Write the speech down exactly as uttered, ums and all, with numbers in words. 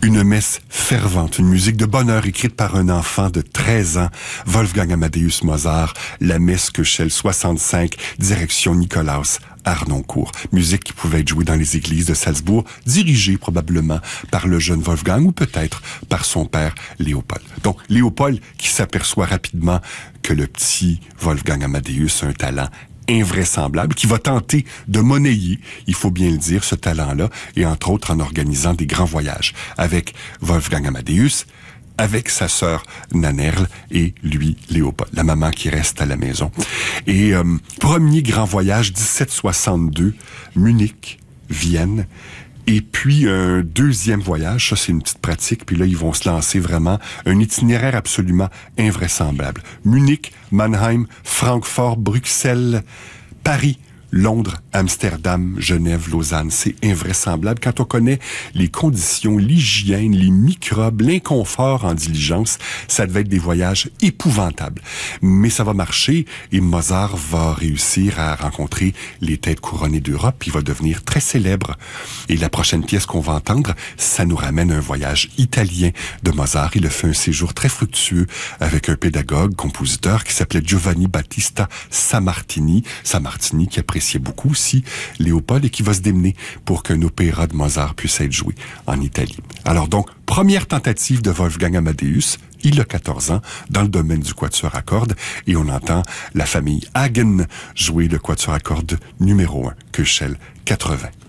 Une messe fervente, une musique de bonheur écrite par un enfant de treize ans, Wolfgang Amadeus Mozart, la messe Köchel soixante-cinq, direction Nikolaus Harnoncourt. Musique qui pouvait être jouée dans les églises de Salzbourg, dirigée probablement par le jeune Wolfgang ou peut-être par son père Léopold. Donc, Léopold qui s'aperçoit rapidement que le petit Wolfgang Amadeus a un talent invraisemblable, qui va tenter de monnayer, il faut bien le dire, ce talent-là, et entre autres en organisant des grands voyages avec Wolfgang Amadeus, avec sa sœur Nannerl et lui, Léopold, la maman qui reste à la maison. Et euh, premier grand voyage, dix-sept soixante-deux, Munich, Vienne, et puis un deuxième voyage, ça c'est une petite pratique, puis là ils vont se lancer vraiment un itinéraire absolument invraisemblable. Munich, Mannheim, Francfort, Bruxelles, Paris, Londres, Amsterdam, Genève, Lausanne, c'est invraisemblable. Quand on connaît les conditions, l'hygiène, les microbes, l'inconfort en diligence, ça devait être des voyages épouvantables. Mais ça va marcher et Mozart va réussir à rencontrer les têtes couronnées d'Europe. Il va devenir très célèbre. Et la prochaine pièce qu'on va entendre, ça nous ramène à un voyage italien de Mozart. Il a fait un séjour très fructueux avec un pédagogue, compositeur qui s'appelait Giovanni Battista Sammartini. Sammartini qui appréciait beaucoup aussi Léopold et qui va se démener pour qu'un opéra de Mozart puisse être joué en Italie. Alors donc, première tentative de Wolfgang Amadeus, il a quatorze ans, dans le domaine du quatuor à cordes, et on entend la famille Hagen jouer le quatuor à cordes numéro un, Köchel quatre-vingts.